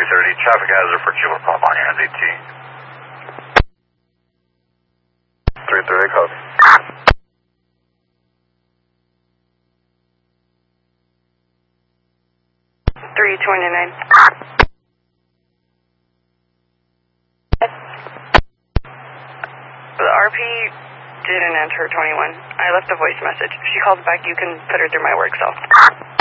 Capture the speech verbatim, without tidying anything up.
thirty, traffic hazard for Cuba Pop on your N Z T. three thirty, copy. three twenty-nine. The R P didn't enter twenty-one. I left a voice message. If she calls back, you can put her through my work cell.